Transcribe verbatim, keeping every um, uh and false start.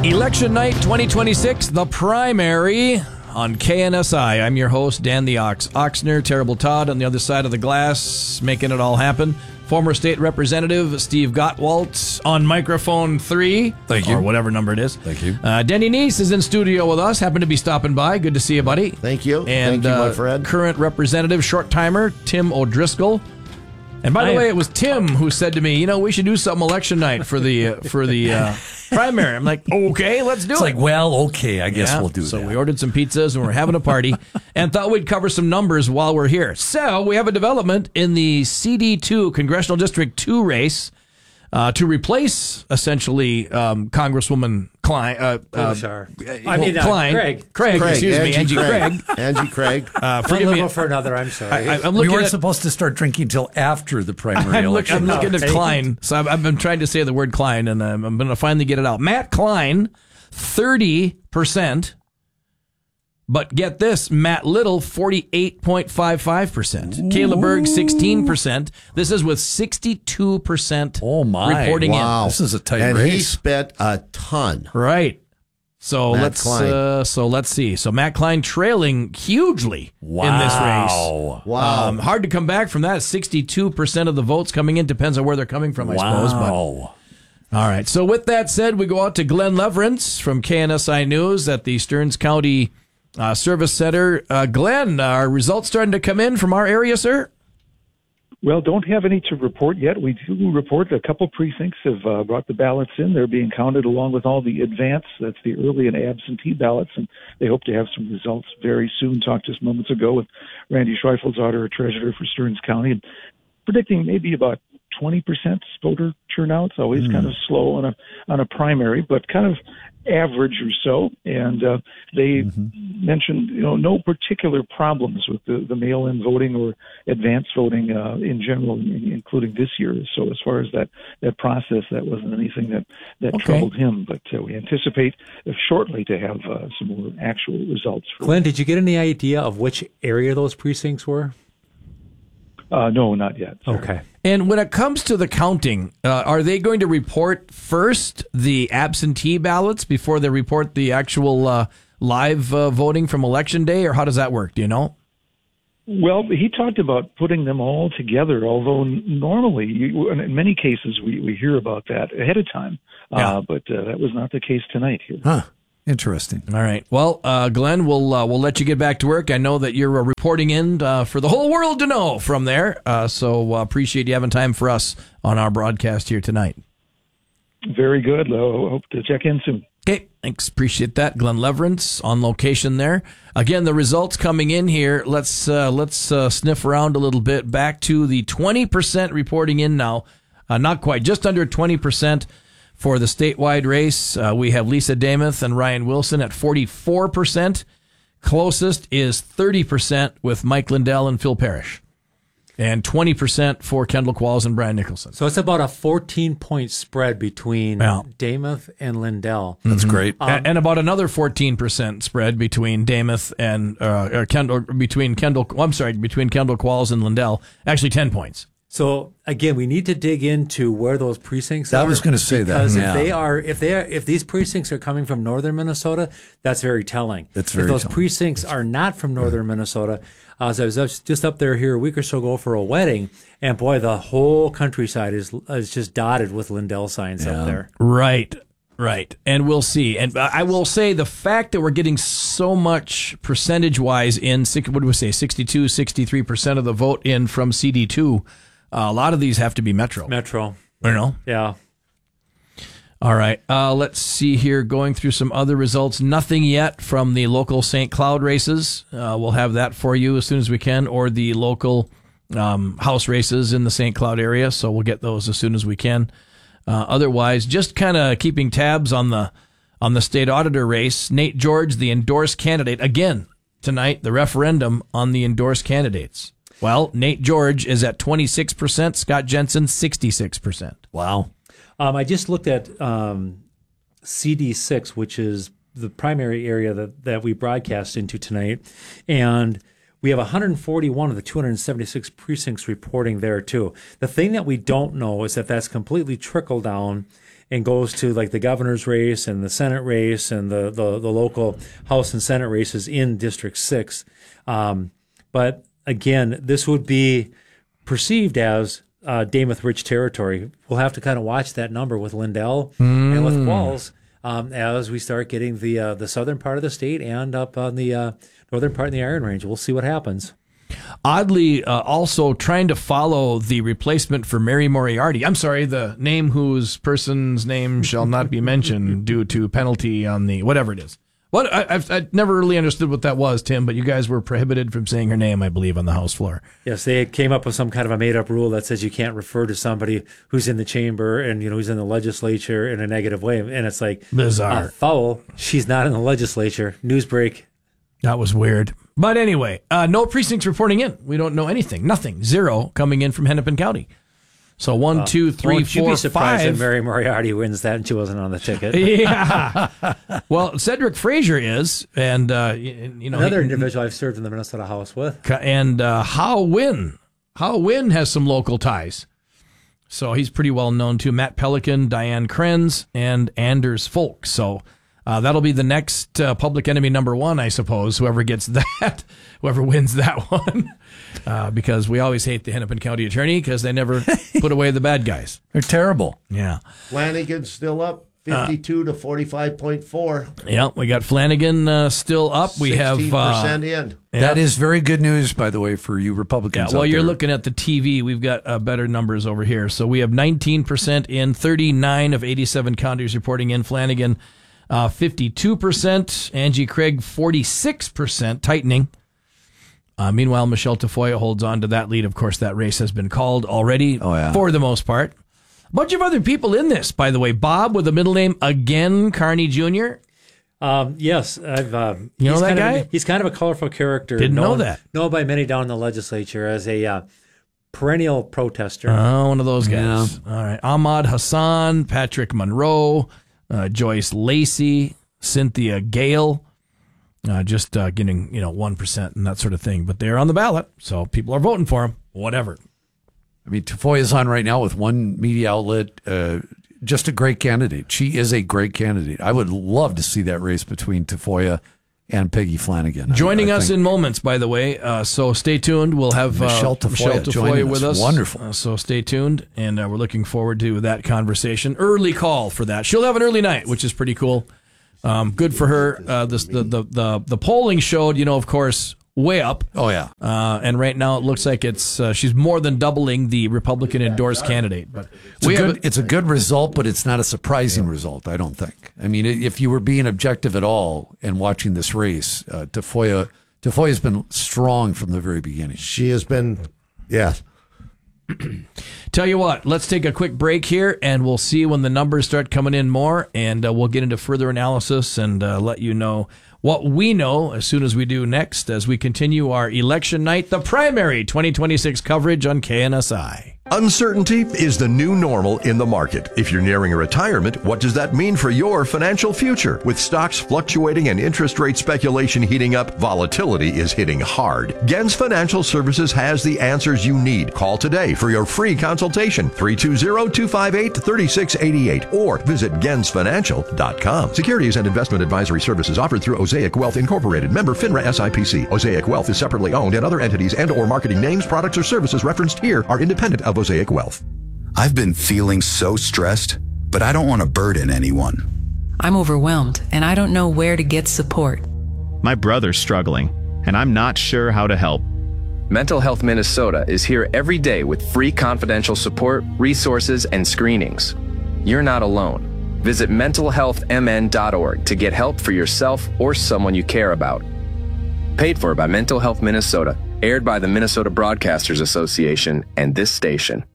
Election night twenty twenty-six, the primary on K N S I. I'm your host, Dan the Ox. Oxner, Terrible Todd on the other side of the glass, making it all happen. Former state representative Steve Gottwalt on microphone three. Thank you. Or whatever number it is. Thank you. Uh, Denny Neese is in studio with us. Happened to be stopping by. Good to see you, buddy. Thank you. And Thank you, uh, my friend. current representative, short timer, Tim O'Driscoll. And by the I- way, it was Tim who said to me, you know, we should do something election night for the uh, for the uh, primary. I'm like, okay, let's do It's it. like, well, okay, I guess Yeah, we'll do so that. we ordered some pizzas and we're having a party and thought we'd cover some numbers while we're here. So we have a development in the C D two Congressional District two race uh, to replace essentially um, Congresswoman Klein. Uh, uh, Klobuchar. I mean, uh, Klein. Craig. Craig, Craig, excuse me, Angie Craig. Angie Craig. Uh, One forgive me. level for another, I'm sorry. I, I'm we looking weren't at, supposed to start drinking till after the primary I'm, look, election. I'm looking at Okay. Klein. So I've, I've been trying to say the word Klein, and I'm, I'm going to finally get it out. Matt Klein, thirty percent. But get this, Matt Little, forty-eight point five five percent. Kayla Berg, sixteen percent. This is with sixty-two percent Oh, my. reporting Wow. This is a tight and he race. spent a ton. in. Right. So Matt let's Klein. uh, so let's see. So Matt Klein trailing hugely in this race. Wow. Wow. Um, hard to come back from that. sixty-two percent of the votes coming in. Depends on where they're coming from, I suppose. But Wow. all right. So with that said, we go out to Glenn Leverance from K N S I News at the Stearns County uh, Service Center. Uh, Glenn, are results starting to come in from our area, sir? Well, don't have any to report yet. We do report a couple precincts have uh, brought the ballots in. They're being counted along with all the advance. That's the early and absentee ballots, and they hope to have some results very soon. Talked just moments ago with Randy Schweifeldaughter, our treasurer for Stearns County, and predicting maybe about twenty percent voter turnout. It's always kind of slow on a on a primary, but kind of average or so. And uh, they mentioned, you know, no particular problems with the, the mail-in voting or advance voting uh, in general, including this year. So as far as that, that process, that wasn't anything that, that Okay. troubled him. But uh, we anticipate shortly to have uh, some more actual results. For Glenn, did you get any idea of which area those precincts were? uh, no, not yet. sir. Okay. And when it comes to the counting, uh, are they going to report first the absentee ballots before they report the actual uh, live uh, voting from Election Day, or how does that work? Do you know? Well, he talked about putting them all together, although n- normally, you, in many cases, we, we hear about that ahead of time. Yeah. Uh, but uh, that was not the case tonight here. Huh. Interesting. All right. Well, uh, Glenn, we'll uh, we'll let you get back to work. I know that you're uh, reporting in uh, for the whole world to know from there. Uh, so uh, appreciate you having time for us on our broadcast here tonight. Very good. Uh, hope to check in soon. Okay, thanks. Appreciate that. Glenn Leverance on location there. Again, the results coming in here. Let's uh, let's uh, sniff around a little bit. Back to the twenty percent reporting in now. Uh, not quite, just under twenty percent for the statewide race. Uh, we have Lisa Damuth and Ryan Wilson at forty-four percent. Closest is thirty percent with Mike Lindell and Phil Parrish. And twenty percent for Kendall Qualls and Brian Nicholson. So it's about a fourteen-point spread between Yeah. Damuth and Lindell. That's great. and, and about another fourteen percent spread between Damuth and uh, or Kendall, between Kendall. Oh, I'm sorry, between Kendall Qualls and Lindell. Actually, ten points. So again, we need to dig into where those precincts I are. was gonna say that, because yeah. if they are, if they are, if these precincts are coming from northern Minnesota, that's very telling. That's if very those telling. precincts are not from northern Minnesota, uh, so I was just- just up there here a week or so ago for a wedding, and boy, the whole countryside is is just dotted with Lindell signs up there. Right, right. And we'll see. And I will say the fact that we're getting so much percentage wise in, six- what do we say, sixty-two, sixty-three percent of the vote in from C D two, uh, a lot of these have to be Metro. Metro, I don't know. yeah. All right. Uh, let's see here. Going through some other results. Nothing yet from the local Saint Cloud races. Uh, we'll have that for you as soon as we can, or the local um, house races in the Saint Cloud area. So we'll get those as soon as we can. Uh, otherwise, just kind of keeping tabs on the on the state auditor race. Nate George, the endorsed candidate, again tonight. The referendum on the endorsed candidates. Well, Nate George is at twenty-six percent. Scott Jensen, sixty-six percent. Wow. Um, I just looked at um, C D six, which is the primary area that, that we broadcast into tonight, and we have one hundred forty-one of the two hundred seventy-six precincts reporting there too. The thing that we don't know is that that's completely trickled down and goes to like the governor's race and the Senate race and the, the, the local House and Senate races in District six. Um, but again, this would be perceived as uh, Dameth Rich territory. We'll have to kind of watch that number with Lindell mm. and with Qualls um, as we start getting the uh, the southern part of the state and up on the uh, northern part of the Iron Range. We'll see what happens. Oddly, uh, also trying to follow the replacement for Mary Moriarty. I'm sorry, the name whose person's name shall not be mentioned due to penalty on the whatever it is. What I, I've I never really understood what that was, Tim. But you guys were prohibited from saying her name, I believe, on the House floor. Yes, they came up with some kind of a made-up rule that says you can't refer to somebody who's in the chamber and you know who's in the legislature in a negative way, and it's like bizarre. Uh, foul. She's not in the legislature. News break. That was weird. But anyway, uh, no precincts reporting in. We don't know anything. Nothing. Zero coming in from Hennepin County. So one, uh, two, three, won't four, you be surprised five. That Mary Moriarty wins that and she wasn't on the ticket? Yeah. Well, Cedric Frazier is, and uh, you know another he, individual I've served in the Minnesota House with, and uh, Howe Wynn. Howe Wynn has some local ties, so he's pretty well known too. Matt Pelican, Diane Krenz, and Anders Folk. So. Uh, that'll be the next uh, public enemy number one, I suppose, whoever gets that, whoever wins that one. Uh, because we always hate the Hennepin County attorney because they never put away the bad guys. They're terrible. Yeah. Flanagan's still up, fifty-two uh, to forty-five point four. Yeah, we got Flanagan uh, still up. We have sixteen percent uh, in. Yeah. That is very good news, by the way, for you Republicans. Yeah, well, out you're there. looking at the T V. We've got uh, better numbers over here. So we have nineteen percent in, thirty-nine of eighty-seven counties reporting in. Flanagan, Uh, fifty-two percent. Angie Craig, forty-six percent, tightening. Uh, meanwhile, Michelle Tafoya holds on to that lead. Of course, that race has been called already oh, yeah. for the most part. A bunch of other people in this, by the way. Bob with the middle name, again, Carney Junior Um, yes, I've. Um, you know he's that kind guy? Of, he's kind of a colorful character. Didn't known, know that. Known by many down in the legislature as a uh, perennial protester. Oh, one of those guys. Yeah. All right. Ahmad Hassan, Patrick Monroe, uh, Joyce Lacey, Cynthia Gale, uh, just uh, getting, you know, one percent and that sort of thing. But they're on the ballot, so people are voting for them. Whatever. I mean, Tafoya's on right now with one media outlet. Uh, just a great candidate. She is a great candidate. I would love to see that race between Tafoya and Peggy Flanagan. Joining I, I us think. in moments, by the way. Uh, so stay tuned. We'll have uh, Michelle Tafoya, Michelle Tafoya joining with us. us. Wonderful. Uh, so stay tuned, and uh, we're looking forward to that conversation. Early call for that. She'll have an early night, which is pretty cool. Um, good for her. Uh, this, the, the the the polling showed, you know, of course, way up. Oh yeah. Uh, and right now it looks like it's uh, she's more than doubling the Republican endorsed candidate. But It's, we a have good, it's a good result, but it's not a surprising result, I don't think. I mean, if you were being objective at all and watching this race, uh, Tafoya Tafoya's been strong from the very beginning. She has been, yeah. Tell you what, let's take a quick break here, and we'll see when the numbers start coming in more, and uh, we'll get into further analysis and uh, let you know what we know as soon as we do next as we continue our election night, the primary twenty twenty-six coverage on K N S I. Uncertainty is the new normal in the market. If you're nearing a retirement, what does that mean for your financial future? With stocks fluctuating and interest rate speculation heating up, volatility is hitting hard. Gens Financial Services has the answers you need. Call today for your free consultation, three two zero, two five eight, three six eight eight, or visit gens financial dot com. Securities and investment advisory services offered through Osaic Wealth Incorporated, member FINRA S I P C. Osaic Wealth is separately owned, and other entities and or marketing names, products, or services referenced here are independent of Osaic Wealth. I've been feeling so stressed, but I don't want to burden anyone. I'm overwhelmed, and I don't know where to get support. My brother's struggling, and I'm not sure how to help. Mental Health Minnesota is here every day with free confidential support, resources, and screenings. You're not alone. Visit mental health m n dot org to get help for yourself or someone you care about. Paid for by Mental Health Minnesota, aired by the Minnesota Broadcasters Association and this station.